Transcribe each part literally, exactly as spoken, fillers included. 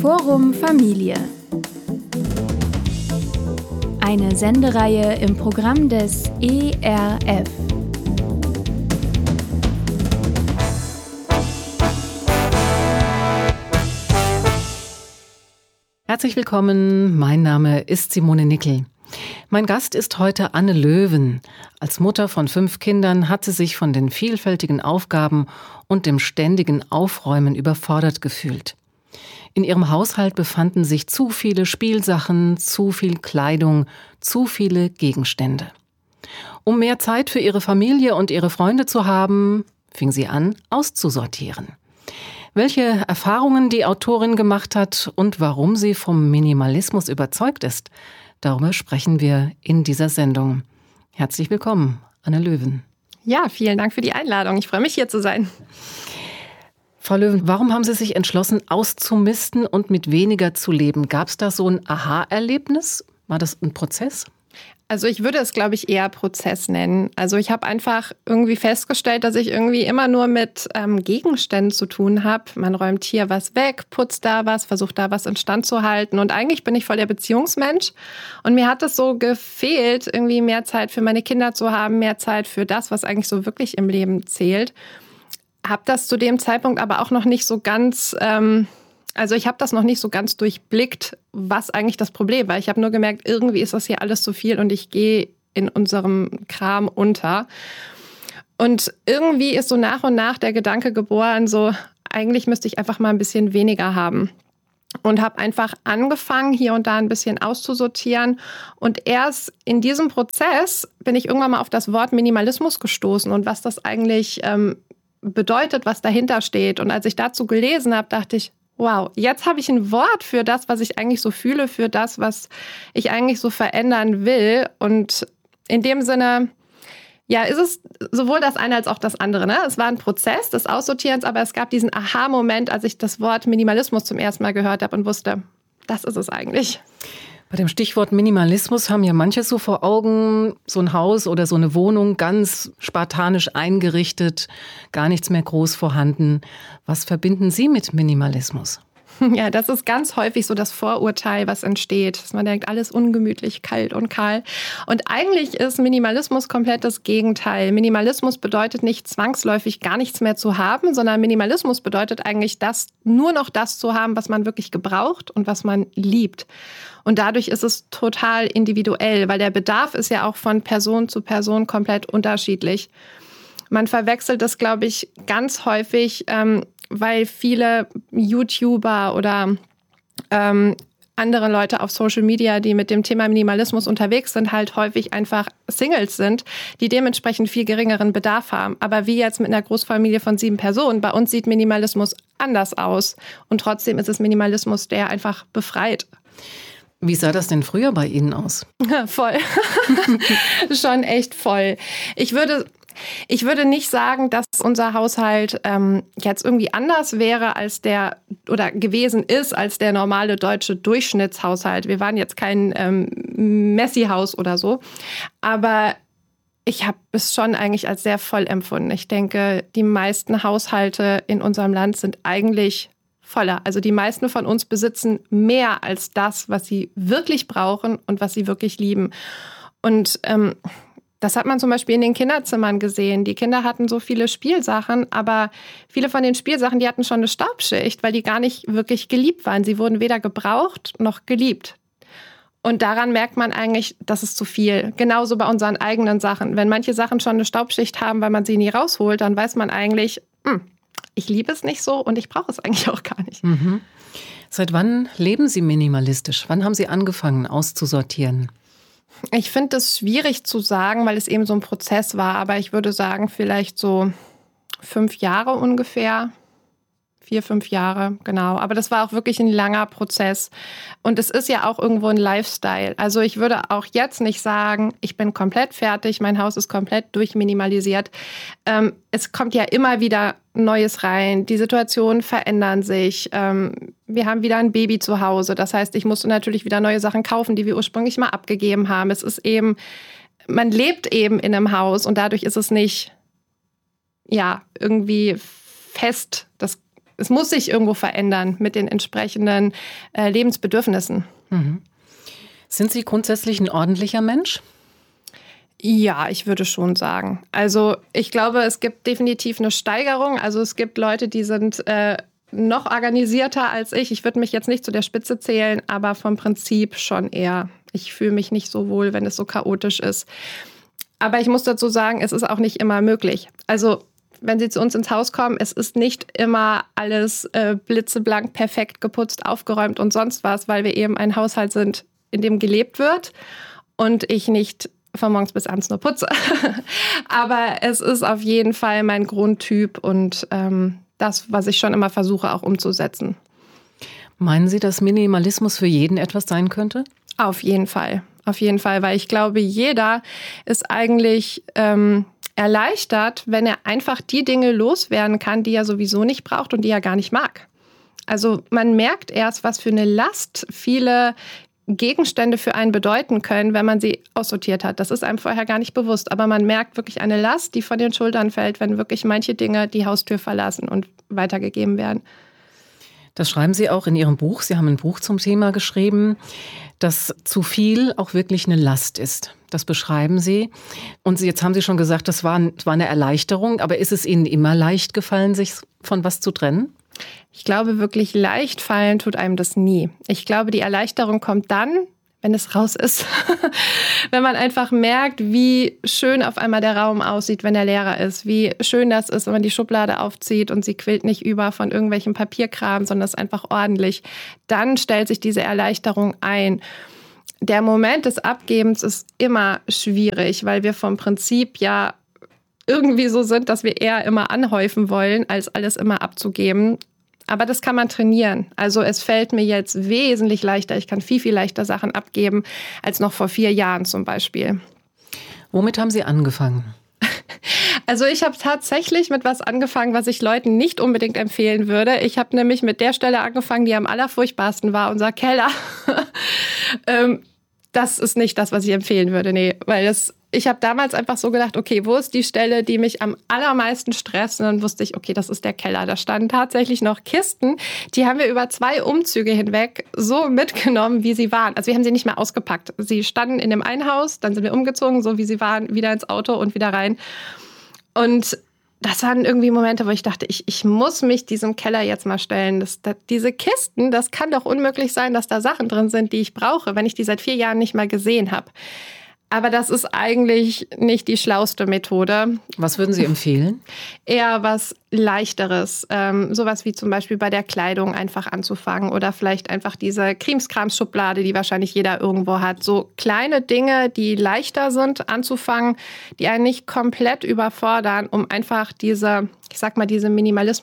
Forum Familie. Eine Sendereihe im Programm des E R F. Herzlich willkommen, mein Name ist Simone Nickel. Mein Gast ist heute Anne Löwen. Als Mutter von fünf Kindern hat sie sich von den vielfältigen Aufgaben und dem ständigen Aufräumen überfordert gefühlt. In ihrem Haushalt befanden sich zu viele Spielsachen, zu viel Kleidung, zu viele Gegenstände. Um mehr Zeit für ihre Familie und ihre Freunde zu haben, fing sie an, auszusortieren. Welche Erfahrungen die Autorin gemacht hat und warum sie vom Minimalismus überzeugt ist, darüber sprechen wir in dieser Sendung. Herzlich willkommen, Anne Löwen. Ja, vielen Dank für die Einladung. Ich freue mich, hier zu sein. Frau Löwen, warum haben Sie sich entschlossen, auszumisten und mit weniger zu leben? Gab es da so ein Aha-Erlebnis? War das ein Prozess? Also ich würde es, glaube ich, eher Prozess nennen. Also ich habe einfach irgendwie festgestellt, dass ich irgendwie immer nur mit ähm, Gegenständen zu tun habe. Man räumt hier was weg, putzt da was, versucht da was instand zu halten. Und eigentlich bin ich voll der Beziehungsmensch. Und mir hat es so gefehlt, irgendwie mehr Zeit für meine Kinder zu haben, mehr Zeit für das, was eigentlich so wirklich im Leben zählt. Habe das zu dem Zeitpunkt aber auch noch nicht so ganz... Ähm, Also ich habe das noch nicht so ganz durchblickt, was eigentlich das Problem war. Ich habe nur gemerkt, irgendwie ist das hier alles zu viel und ich gehe in unserem Kram unter. Und irgendwie ist so nach und nach der Gedanke geboren, so eigentlich müsste ich einfach mal ein bisschen weniger haben. Und habe einfach angefangen, hier und da ein bisschen auszusortieren. Und erst in diesem Prozess bin ich irgendwann mal auf das Wort Minimalismus gestoßen und was das eigentlich ähm, bedeutet, was dahinter steht. Und als ich dazu gelesen habe, dachte ich, wow, jetzt habe ich ein Wort für das, was ich eigentlich so fühle, für das, was ich eigentlich so verändern will. Und in dem Sinne, ja, ist es sowohl das eine als auch das andere. Ne? Es war ein Prozess des Aussortierens, aber es gab diesen Aha-Moment, als ich das Wort Minimalismus zum ersten Mal gehört habe und wusste, das ist es eigentlich. Bei dem Stichwort Minimalismus haben ja manche so vor Augen, so ein Haus oder so eine Wohnung ganz spartanisch eingerichtet, gar nichts mehr groß vorhanden. Was verbinden Sie mit Minimalismus? Ja, das ist ganz häufig so das Vorurteil, was entsteht, dass man denkt, alles ungemütlich, kalt und kahl. Und eigentlich ist Minimalismus komplett das Gegenteil. Minimalismus bedeutet nicht zwangsläufig gar nichts mehr zu haben, sondern Minimalismus bedeutet eigentlich das, nur noch das zu haben, was man wirklich gebraucht und was man liebt. Und dadurch ist es total individuell, weil der Bedarf ist ja auch von Person zu Person komplett unterschiedlich. Man verwechselt das, glaube ich, ganz häufig, ähm, weil viele YouTuber oder ähm, andere Leute auf Social Media, die mit dem Thema Minimalismus unterwegs sind, halt häufig einfach Singles sind, die dementsprechend viel geringeren Bedarf haben. Aber wie jetzt mit einer Großfamilie von sieben Personen, bei uns sieht Minimalismus anders aus. Und trotzdem ist es Minimalismus, der einfach befreit. Wie sah das denn früher bei Ihnen aus? Voll. Schon echt voll. Ich würde... Ich würde nicht sagen, dass unser Haushalt ähm, jetzt irgendwie anders wäre als der oder gewesen ist als der normale deutsche Durchschnittshaushalt. Wir waren jetzt kein ähm, Messi-Haus oder so, aber ich habe es schon eigentlich als sehr voll empfunden. Ich denke, die meisten Haushalte in unserem Land sind eigentlich voller. Also die meisten von uns besitzen mehr als das, was sie wirklich brauchen und was sie wirklich lieben. Und ähm, das hat man zum Beispiel in den Kinderzimmern gesehen. Die Kinder hatten so viele Spielsachen, aber viele von den Spielsachen, die hatten schon eine Staubschicht, weil die gar nicht wirklich geliebt waren. Sie wurden weder gebraucht noch geliebt. Und daran merkt man eigentlich, das ist zu viel. Genauso bei unseren eigenen Sachen. Wenn manche Sachen schon eine Staubschicht haben, weil man sie nie rausholt, dann weiß man eigentlich, hm, ich liebe es nicht so und ich brauche es eigentlich auch gar nicht. Mhm. Seit wann leben Sie minimalistisch? Wann haben Sie angefangen auszusortieren? Ich finde es schwierig zu sagen, weil es eben so ein Prozess war. Aber ich würde sagen, vielleicht so fünf Jahre ungefähr. Vier, fünf Jahre, genau. Aber das war auch wirklich ein langer Prozess. Und es ist ja auch irgendwo ein Lifestyle. Also ich würde auch jetzt nicht sagen, ich bin komplett fertig, mein Haus ist komplett durchminimalisiert. Ähm, es kommt ja immer wieder Neues rein. Die Situationen verändern sich. Ähm, wir haben wieder ein Baby zu Hause. Das heißt, ich musste natürlich wieder neue Sachen kaufen, die wir ursprünglich mal abgegeben haben. Es ist eben, man lebt eben in einem Haus und dadurch ist es nicht, ja, irgendwie fest. Das es muss sich irgendwo verändern mit den entsprechenden äh, Lebensbedürfnissen. Mhm. Sind Sie grundsätzlich ein ordentlicher Mensch? Ja, ich würde schon sagen. Also ich glaube, es gibt definitiv eine Steigerung. Also es gibt Leute, die sind äh, noch organisierter als ich. Ich würde mich jetzt nicht zu der Spitze zählen, aber vom Prinzip schon eher. Ich fühle mich nicht so wohl, wenn es so chaotisch ist. Aber ich muss dazu sagen, es ist auch nicht immer möglich. Also wenn Sie zu uns ins Haus kommen, es ist nicht immer alles äh, blitzeblank, perfekt geputzt, aufgeräumt und sonst was, weil wir eben ein Haushalt sind, in dem gelebt wird und ich nicht von morgens bis abends nur putze. Aber es ist auf jeden Fall mein Grundtyp und ähm, das, was ich schon immer versuche, auch umzusetzen. Meinen Sie, dass Minimalismus für jeden etwas sein könnte? Auf jeden Fall. Auf jeden Fall, weil ich glaube, jeder ist eigentlich ähm, erleichtert, wenn er einfach die Dinge loswerden kann, die er sowieso nicht braucht und die er gar nicht mag. Also man merkt erst, was für eine Last viele Gegenstände für einen bedeuten können, wenn man sie aussortiert hat. Das ist einem vorher gar nicht bewusst. Aber man merkt wirklich eine Last, die von den Schultern fällt, wenn wirklich manche Dinge die Haustür verlassen und weitergegeben werden. Das schreiben Sie auch in Ihrem Buch. Sie haben ein Buch zum Thema geschrieben, dass zu viel auch wirklich eine Last ist. Das beschreiben Sie. Und jetzt haben Sie schon gesagt, das war, war eine Erleichterung. Aber ist es Ihnen immer leicht gefallen, sich von was zu trennen? Ich glaube, wirklich leicht fallen tut einem das nie. Ich glaube, die Erleichterung kommt dann, wenn es raus ist. Wenn man einfach merkt, wie schön auf einmal der Raum aussieht, wenn er leerer ist. Wie schön das ist, wenn man die Schublade aufzieht und sie quillt nicht über von irgendwelchem Papierkram, sondern es ist einfach ordentlich. Dann stellt sich diese Erleichterung ein. Der Moment des Abgebens ist immer schwierig, weil wir vom Prinzip ja irgendwie so sind, dass wir eher immer anhäufen wollen, als alles immer abzugeben. Aber das kann man trainieren. Also es fällt mir jetzt wesentlich leichter. Ich kann viel, viel leichter Sachen abgeben, als noch vor vier Jahren zum Beispiel. Womit haben Sie angefangen? Also ich habe tatsächlich mit was angefangen, was ich Leuten nicht unbedingt empfehlen würde. Ich habe nämlich mit der Stelle angefangen, die am allerfurchtbarsten war, unser Keller. ähm, das ist nicht das, was ich empfehlen würde, nee, weil das ich habe damals einfach so gedacht, okay, wo ist die Stelle, die mich am allermeisten stresst? Und dann wusste ich, okay, das ist der Keller. Da standen tatsächlich noch Kisten, die haben wir über zwei Umzüge hinweg so mitgenommen, wie sie waren. Also wir haben sie nicht mehr ausgepackt. Sie standen in dem einen Haus, dann sind wir umgezogen, so wie sie waren, wieder ins Auto und wieder rein. Und das waren irgendwie Momente, wo ich dachte, ich, ich muss mich diesem Keller jetzt mal stellen. Das, das, diese Kisten, das kann doch unmöglich sein, dass da Sachen drin sind, die ich brauche, wenn ich die seit vier Jahren nicht mal gesehen habe. Aber das ist eigentlich nicht die schlauste Methode. Was würden Sie empfehlen? Eher was Leichteres. Ähm, sowas wie zum Beispiel bei der Kleidung einfach anzufangen. Oder vielleicht einfach diese Krimskrams-Schublade, die wahrscheinlich jeder irgendwo hat. So kleine Dinge, die leichter sind anzufangen, die einen nicht komplett überfordern, um einfach diese, ich sag mal, diese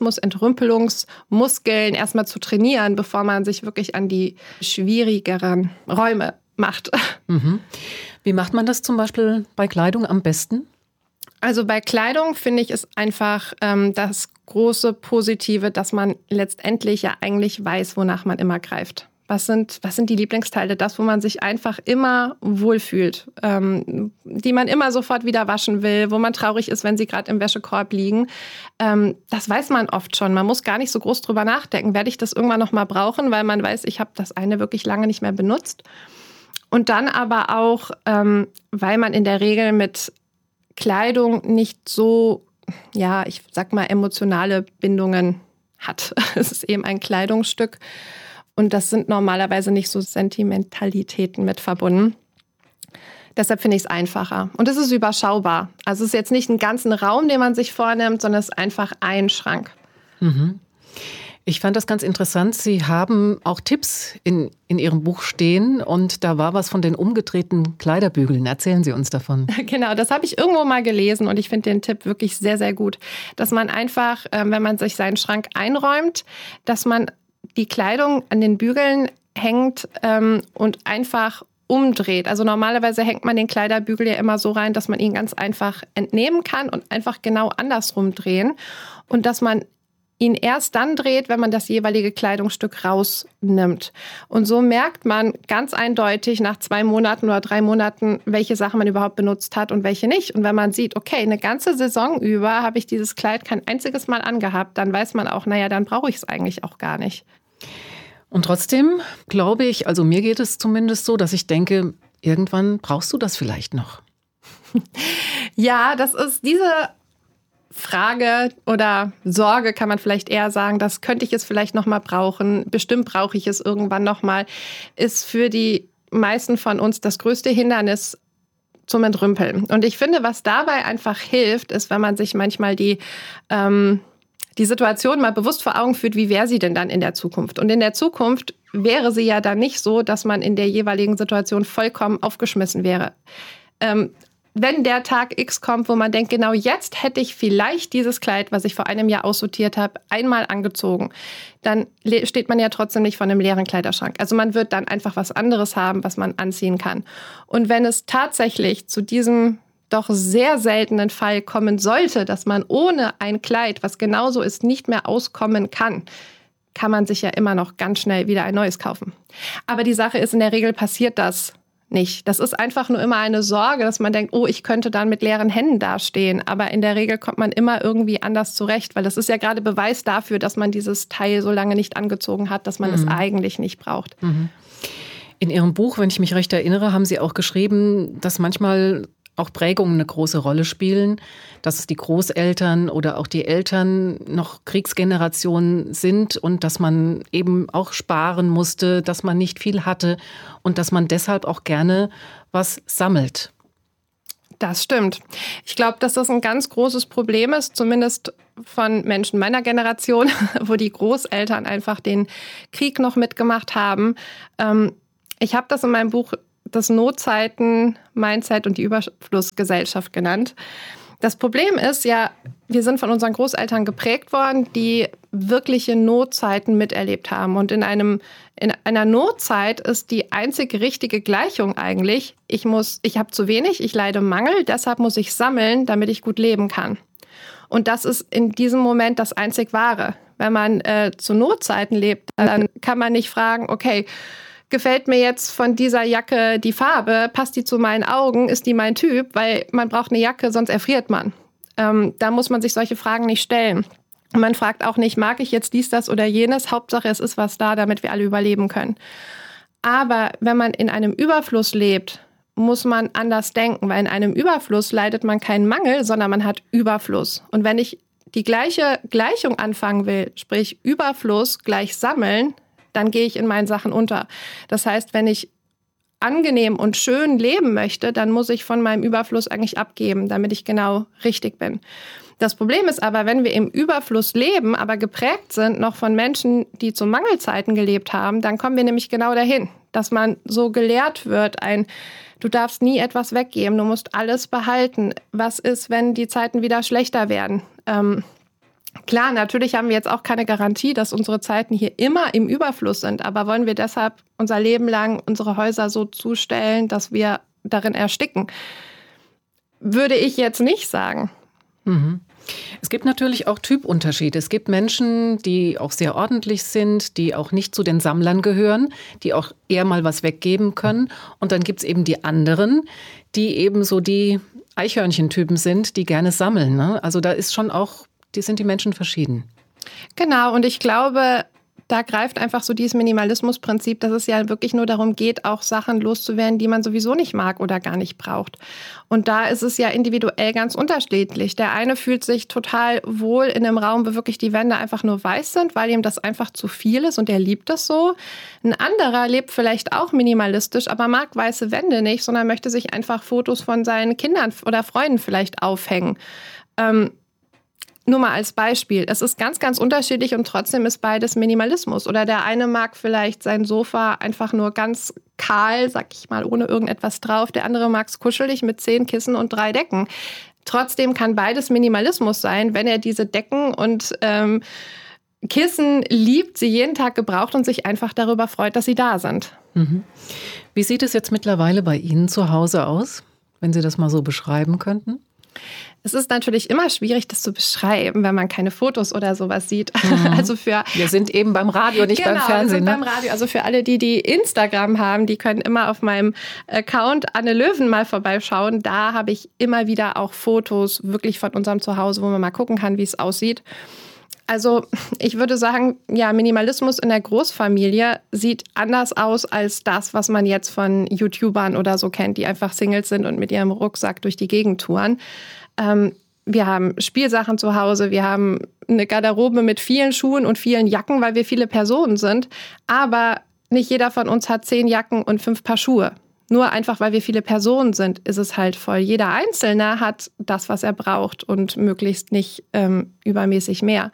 Minimalismus-Entrümpelungsmuskeln erstmal zu trainieren, bevor man sich wirklich an die schwierigeren Räume macht. Mhm. Wie macht man das zum Beispiel bei Kleidung am besten? Also bei Kleidung finde ich es einfach ähm, das große Positive, dass man letztendlich ja eigentlich weiß, wonach man immer greift. Was sind, was sind die Lieblingsteile? Das, wo man sich einfach immer wohlfühlt, ähm, die man immer sofort wieder waschen will, wo man traurig ist, wenn sie gerade im Wäschekorb liegen. Ähm, das weiß man oft schon. Man muss gar nicht so groß drüber nachdenken. Werde ich das irgendwann noch mal brauchen, weil man weiß, ich habe das eine wirklich lange nicht mehr benutzt. Und dann aber auch, ähm, weil man in der Regel mit Kleidung nicht so, ja, ich sag mal, emotionale Bindungen hat. Es ist eben ein Kleidungsstück und das sind normalerweise nicht so Sentimentalitäten mit verbunden. Deshalb finde ich es einfacher. Und es ist überschaubar. Also es ist jetzt nicht einen ganzen Raum, den man sich vornimmt, sondern es ist einfach ein Schrank. Mhm. Ich fand das ganz interessant. Sie haben auch Tipps in, in Ihrem Buch stehen und da war was von den umgedrehten Kleiderbügeln. Erzählen Sie uns davon. Genau, das habe ich irgendwo mal gelesen und ich finde den Tipp wirklich sehr, sehr gut. Dass man einfach, wenn man sich seinen Schrank einräumt, dass man die Kleidung an den Bügeln hängt und einfach umdreht. Also normalerweise hängt man den Kleiderbügel ja immer so rein, dass man ihn ganz einfach entnehmen kann und einfach genau andersrum drehen. Und dass man ihn erst dann dreht, wenn man das jeweilige Kleidungsstück rausnimmt. Und so merkt man ganz eindeutig nach zwei Monaten oder drei Monaten, welche Sachen man überhaupt benutzt hat und welche nicht. Und wenn man sieht, okay, eine ganze Saison über habe ich dieses Kleid kein einziges Mal angehabt, dann weiß man auch, naja, dann brauche ich es eigentlich auch gar nicht. Und trotzdem glaube ich, also mir geht es zumindest so, dass ich denke, irgendwann brauchst du das vielleicht noch. Ja, das ist diese Frage oder Sorge, kann man vielleicht eher sagen, das könnte ich es vielleicht noch mal brauchen, bestimmt brauche ich es irgendwann noch mal, ist für die meisten von uns das größte Hindernis zum Entrümpeln. Und ich finde, was dabei einfach hilft, ist, wenn man sich manchmal die ähm, die Situation mal bewusst vor Augen führt, wie wäre sie denn dann in der Zukunft? Und in der Zukunft wäre sie ja dann nicht so, dass man in der jeweiligen Situation vollkommen aufgeschmissen wäre. Ähm, Wenn der Tag X kommt, wo man denkt, genau jetzt hätte ich vielleicht dieses Kleid, was ich vor einem Jahr aussortiert habe, einmal angezogen, dann steht man ja trotzdem nicht vor einem leeren Kleiderschrank. Also man wird dann einfach was anderes haben, was man anziehen kann. Und wenn es tatsächlich zu diesem doch sehr seltenen Fall kommen sollte, dass man ohne ein Kleid, was genauso ist, nicht mehr auskommen kann, kann man sich ja immer noch ganz schnell wieder ein neues kaufen. Aber die Sache ist, in der Regel passiert das nicht. Das ist einfach nur immer eine Sorge, dass man denkt, oh, ich könnte dann mit leeren Händen dastehen. Aber in der Regel kommt man immer irgendwie anders zurecht, weil das ist ja gerade Beweis dafür, dass man dieses Teil so lange nicht angezogen hat, dass man mhm. es eigentlich nicht braucht. Mhm. In Ihrem Buch, wenn ich mich recht erinnere, haben Sie auch geschrieben, dass manchmal auch Prägungen eine große Rolle spielen, dass die Großeltern oder auch die Eltern noch Kriegsgenerationen sind und dass man eben auch sparen musste, dass man nicht viel hatte und dass man deshalb auch gerne was sammelt. Das stimmt. Ich glaube, dass das ein ganz großes Problem ist, zumindest von Menschen meiner Generation, wo die Großeltern einfach den Krieg noch mitgemacht haben. Ich habe das in meinem Buch das Notzeiten-Mindset und die Überflussgesellschaft genannt. Das Problem ist ja, wir sind von unseren Großeltern geprägt worden, die wirkliche Notzeiten miterlebt haben. Und in einem, in einer Notzeit ist die einzige richtige Gleichung eigentlich, ich muss, ich habe zu wenig, ich leide Mangel, deshalb muss ich sammeln, damit ich gut leben kann. Und das ist in diesem Moment das einzig Wahre. Wenn man äh, zu Notzeiten lebt, dann kann man nicht fragen, okay, gefällt mir jetzt von dieser Jacke die Farbe, passt die zu meinen Augen, ist die mein Typ? Weil man braucht eine Jacke, sonst erfriert man. Ähm, da muss man sich solche Fragen nicht stellen. Und man fragt auch nicht, mag ich jetzt dies, das oder jenes? Hauptsache, es ist was da, damit wir alle überleben können. Aber wenn man in einem Überfluss lebt, muss man anders denken, weil in einem Überfluss leidet man keinen Mangel, sondern man hat Überfluss. Und wenn ich die gleiche Gleichung anfangen will, sprich Überfluss gleich sammeln, dann gehe ich in meinen Sachen unter. Das heißt, wenn ich angenehm und schön leben möchte, dann muss ich von meinem Überfluss eigentlich abgeben, damit ich genau richtig bin. Das Problem ist aber, wenn wir im Überfluss leben, aber geprägt sind noch von Menschen, die zu Mangelzeiten gelebt haben, dann kommen wir nämlich genau dahin, dass man so gelehrt wird, ein du darfst nie etwas weggeben, du musst alles behalten. Was ist, wenn die Zeiten wieder schlechter werden? Ähm, Klar, natürlich haben wir jetzt auch keine Garantie, dass unsere Zeiten hier immer im Überfluss sind. Aber wollen wir deshalb unser Leben lang unsere Häuser so zustellen, dass wir darin ersticken? Würde ich jetzt nicht sagen. Mhm. Es gibt natürlich auch Typunterschiede. Es gibt Menschen, die auch sehr ordentlich sind, die auch nicht zu den Sammlern gehören, die auch eher mal was weggeben können. Und dann gibt es eben die anderen, die eben so die Eichhörnchentypen sind, die gerne sammeln, ne? Also da ist schon auch Die sind die Menschen verschieden. Genau, und ich glaube, da greift einfach so dieses Minimalismusprinzip, dass es ja wirklich nur darum geht, auch Sachen loszuwerden, die man sowieso nicht mag oder gar nicht braucht. Und da ist es ja individuell ganz unterschiedlich. Der eine fühlt sich total wohl in einem Raum, wo wirklich die Wände einfach nur weiß sind, weil ihm das einfach zu viel ist und er liebt das so. Ein anderer lebt vielleicht auch minimalistisch, aber mag weiße Wände nicht, sondern möchte sich einfach Fotos von seinen Kindern oder Freunden vielleicht aufhängen. Ähm, Nur mal als Beispiel. Es ist ganz, ganz unterschiedlich und trotzdem ist beides Minimalismus. Oder der eine mag vielleicht sein Sofa einfach nur ganz kahl, sag ich mal, ohne irgendetwas drauf. Der andere mag es kuschelig mit zehn Kissen und drei Decken. Trotzdem kann beides Minimalismus sein, wenn er diese Decken und ähm, Kissen liebt, sie jeden Tag gebraucht und sich einfach darüber freut, dass sie da sind. Mhm. Wie sieht es jetzt mittlerweile bei Ihnen zu Hause aus, wenn Sie das mal so beschreiben könnten? Es ist natürlich immer schwierig, das zu beschreiben, wenn man keine Fotos oder sowas sieht. Mhm. Also für wir sind eben beim Radio, nicht genau, beim Fernsehen. Wir sind ne? beim Radio. Also für alle, die die Instagram haben, die können immer auf meinem Account Anne Löwen mal vorbeischauen. Da habe ich immer wieder auch Fotos wirklich von unserem Zuhause, wo man mal gucken kann, wie es aussieht. Also ich würde sagen, ja, Minimalismus in der Großfamilie sieht anders aus als das, was man jetzt von YouTubern oder so kennt, die einfach Singles sind und mit ihrem Rucksack durch die Gegend touren. Ähm, wir haben Spielsachen zu Hause, wir haben eine Garderobe mit vielen Schuhen und vielen Jacken, weil wir viele Personen sind. Aber nicht jeder von uns hat zehn Jacken und fünf Paar Schuhe. Nur einfach, weil wir viele Personen sind, ist es halt voll. Jeder Einzelne hat das, was er braucht und möglichst nicht ähm, übermäßig mehr.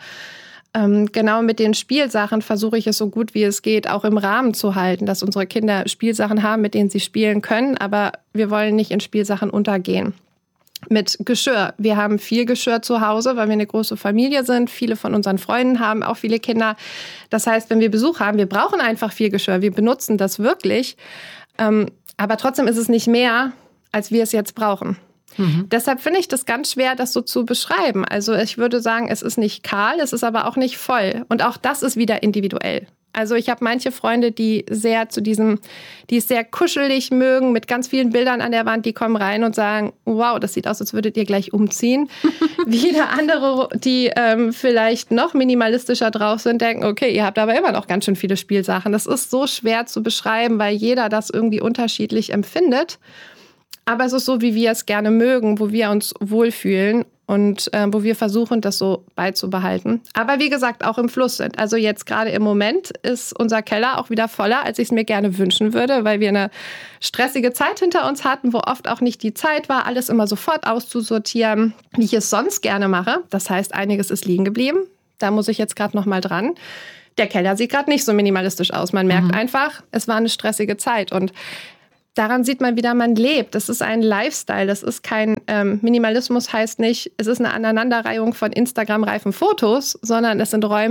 Ähm, genau mit den Spielsachen versuche ich es so gut wie es geht auch im Rahmen zu halten, dass unsere Kinder Spielsachen haben, mit denen sie spielen können. Aber wir wollen nicht in Spielsachen untergehen. Mit Geschirr. Wir haben viel Geschirr zu Hause, weil wir eine große Familie sind. Viele von unseren Freunden haben auch viele Kinder. Das heißt, wenn wir Besuch haben, wir brauchen einfach viel Geschirr. Wir benutzen das wirklich. Ähm, aber trotzdem ist es nicht mehr, als wir es jetzt brauchen. Mhm. Deshalb finde ich das ganz schwer, das so zu beschreiben. Also ich würde sagen, es ist nicht kahl, es ist aber auch nicht voll. Und auch das ist wieder individuell. Also ich habe manche Freunde, die sehr zu diesem, die es sehr kuschelig mögen, mit ganz vielen Bildern an der Wand, die kommen rein und sagen, wow, das sieht aus, als würdet ihr gleich umziehen. Wieder andere, die ähm, vielleicht noch minimalistischer drauf sind, denken, okay, ihr habt aber immer noch ganz schön viele Spielsachen. Das ist so schwer zu beschreiben, weil jeder das irgendwie unterschiedlich empfindet. Aber es ist so, wie wir es gerne mögen, wo wir uns wohlfühlen und äh, wo wir versuchen, das so beizubehalten. Aber wie gesagt, auch im Fluss sind. Also jetzt gerade im Moment ist unser Keller auch wieder voller, als ich es mir gerne wünschen würde, weil wir eine stressige Zeit hinter uns hatten, wo oft auch nicht die Zeit war, alles immer sofort auszusortieren, wie ich es sonst gerne mache. Das heißt, einiges ist liegen geblieben. Da muss ich jetzt gerade noch mal dran. Der Keller sieht gerade nicht so minimalistisch aus. Man merkt mhm. einfach, es war eine stressige Zeit. Und daran sieht man wieder, man lebt. Das ist ein Lifestyle. Das ist kein ähm, Minimalismus, heißt nicht, es ist eine Aneinanderreihung von Instagram-reifen Fotos, sondern es sind Räume,